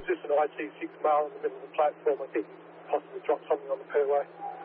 just an IT6 male in the middle of the platform. I think he possibly dropped something on the fairway.